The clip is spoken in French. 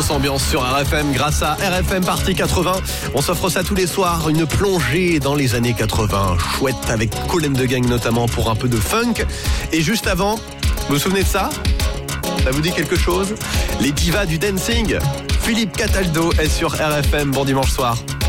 grosse ambiance sur RFM grâce à RFM Party 80. On s'offre ça tous les soirs, une plongée dans les années 80. Chouette avec Kool and the Gang notamment pour un peu de funk. Et juste avant, vous vous souvenez de ça ? Ça vous dit quelque chose ? Les divas du dancing. Philippe Cataldo est sur RFM. Bon dimanche soir.